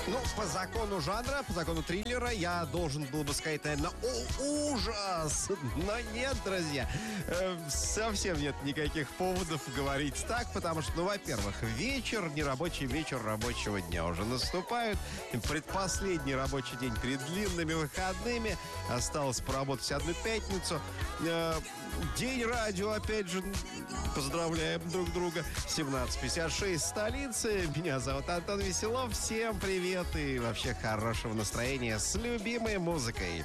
Ну, по закону жанра, по закону триллера, я должен был бы сказать, наверное, ужас! Но нет, друзья, совсем нет никаких поводов говорить так, потому что, во-первых, вечер, нерабочий вечер рабочего дня уже наступает. Предпоследний рабочий день перед длинными выходными. Осталось поработать одну пятницу. День радио, опять же, поздравляем друг друга. 17:56, столицы. Меня зовут Антон Веселов. Всем привет и вообще хорошего настроения с любимой музыкой.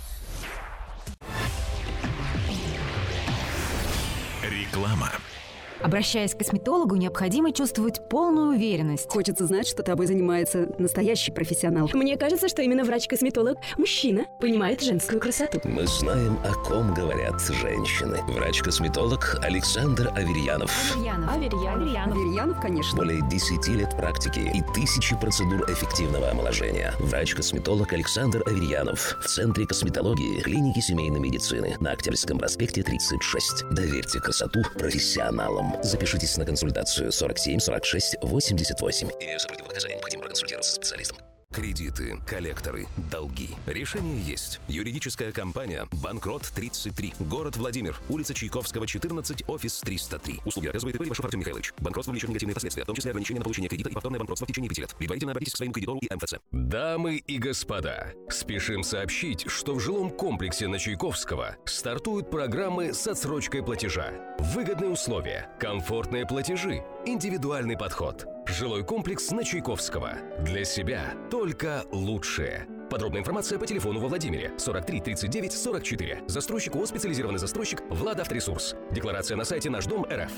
Реклама. Обращаясь к косметологу, необходимо чувствовать полную уверенность. Хочется знать, что тобой занимается настоящий профессионал. Мне кажется, что именно врач-косметолог мужчина понимает женскую красоту. Мы знаем, о ком говорят женщины. Врач-косметолог Александр Аверьянов. Аверьянов, конечно. Более 10 лет практики и тысячи процедур эффективного омоложения. Врач-косметолог Александр Аверьянов. В Центре косметологии клиники семейной медицины на Октябрьском проспекте 36. Доверьте красоту профессионалам. Запишитесь на консультацию 47 46 88. Если противопоказания, необходимо проконсультироваться с специалистом. Кредиты, коллекторы, долги. Решение есть. Юридическая компания «Банкрот 33». Город Владимир. Улица Чайковского, 14, офис 303. Услуги оказывает ИП Левашов Артем Михайлович. Банкротство влечет негативные последствия, в том числе ограничение на получение кредита и повторное банкротство в течение 5 лет. Предварительно обратитесь к своему кредитору и МФЦ. Дамы и господа, спешим сообщить, что в жилом комплексе на Чайковского стартуют программы с отсрочкой платежа. Выгодные условия, комфортные платежи, индивидуальный подход. Жилой комплекс на Чайковского. Для себя только лучшее. Подробная информация по телефону во Владимире 43 39 44. Застройщик ООО «Специализированный застройщик» Владавторесурс. Декларация на сайте Наш Дом РФ.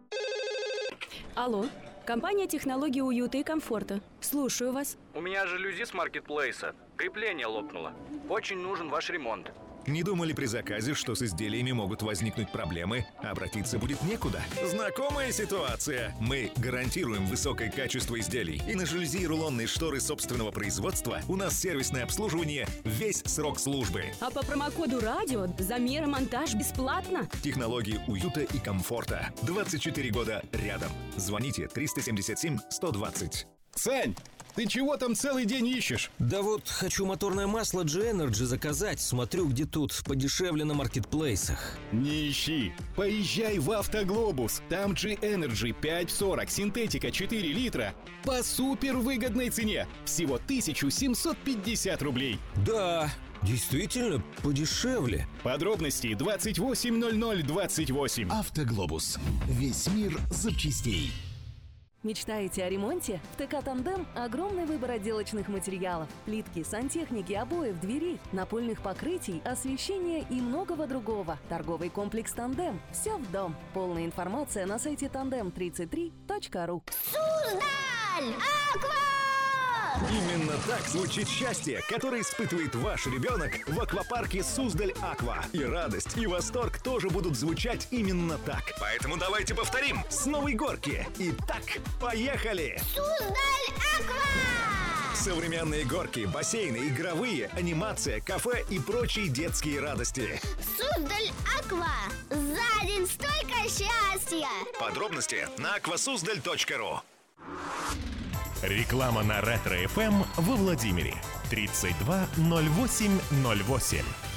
Алло, компания «Технологии уюта и комфорта». Слушаю вас. У меня жалюзи с маркетплейса. Крепление лопнуло. Очень нужен ваш ремонт. Не думали при заказе, что с изделиями могут возникнуть проблемы, а обратиться будет некуда? Знакомая ситуация. Мы гарантируем высокое качество изделий. И на жалюзи и рулонные шторы собственного производства у нас сервисное обслуживание весь срок службы. А по промокоду «Радио» замер и монтаж бесплатно. Технологии уюта и комфорта. 24 года рядом. Звоните 377 120. Сань, ты чего там целый день ищешь? Да вот хочу моторное масло G-Energy заказать. Смотрю, где тут подешевле на маркетплейсах. Не ищи. Поезжай в Автоглобус. Там G-Energy 540, синтетика 4 литра по супер выгодной цене. Всего 1750 рублей. Да, действительно подешевле. Подробности 280028. Автоглобус. Весь мир запчастей. Мечтаете о ремонте? В ТК «Тандем» огромный выбор отделочных материалов. Плитки, сантехники, обоев, дверей, напольных покрытий, освещения и многого другого. Торговый комплекс «Тандем». Все в дом. Полная информация на сайте tandem33.ru. Суздаль! Аква! Именно так звучит счастье, которое испытывает ваш ребенок в аквапарке «Суздаль Аква». И радость, и восторг тоже будут звучать именно так. Поэтому давайте повторим с новой горки. Итак, поехали! Суздаль Аква! Современные горки, бассейны, игровые, анимация, кафе и прочие детские радости. Суздаль Аква! За день столько счастья! Подробности на aquasuzdal.ru. Реклама на Ретро-ФМ во Владимире. 320808.